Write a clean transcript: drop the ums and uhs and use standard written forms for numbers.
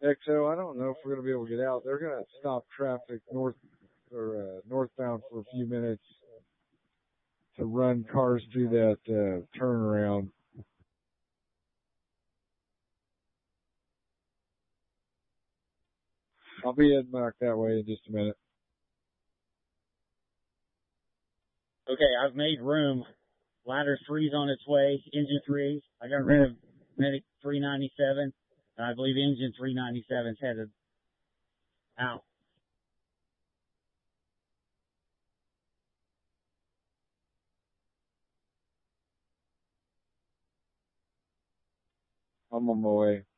XO, I don't know if we're going to be able to get out. They're going to stop traffic northbound for a few minutes to run cars through that turnaround. I'll be heading back that way in just a minute. Okay, I've made room. Ladder 3's on its way. Engine 3. I got rid of Medic 397. And I believe Engine 397's headed out. I'm on my way.